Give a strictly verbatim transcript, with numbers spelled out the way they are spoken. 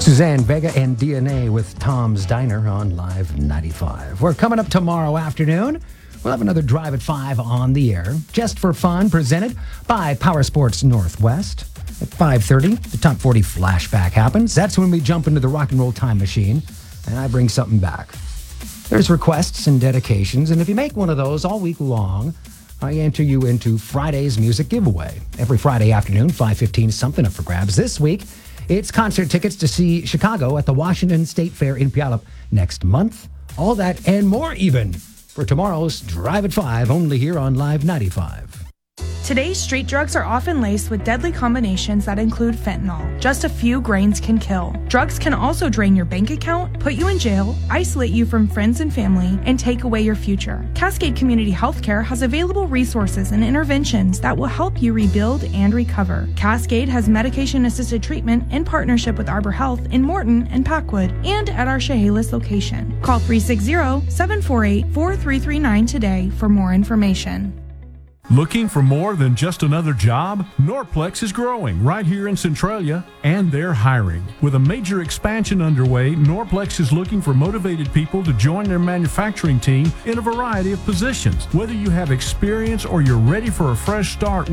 Suzanne Vega and D N A with Tom's Diner on Live ninety-five. We're coming up tomorrow afternoon. We'll have another Drive at five on the air, just for fun, presented by Power Sports Northwest. At five thirty, the Top forty flashback happens. That's when we jump into the rock and roll time machine, and I bring something back. There's requests and dedications, and if you make one of those all week long, I enter you into Friday's music giveaway. Every Friday afternoon, five fifteen, something up for grabs. This week, it's concert tickets to see Chicago at the Washington State Fair in Puyallup next month. All that and more even for tomorrow's Drive at five, only here on Live ninety-five. Today's street drugs are often laced with deadly combinations that include fentanyl. Just a few grains can kill. Drugs can also drain your bank account, put you in jail, isolate you from friends and family, and take away your future. Cascade Community Healthcare has available resources and interventions that will help you rebuild and recover. Cascade has medication-assisted treatment in partnership with Arbor Health in Morton and Packwood, and at our Chehalis location. Call three six zero, seven four eight, four three three nine today for more information. Looking for more than just another job? Norplex is growing right here in Centralia, and they're hiring. With a major expansion underway, Norplex is looking for motivated people to join their manufacturing team in a variety of positions. Whether you have experience or you're ready for a fresh start,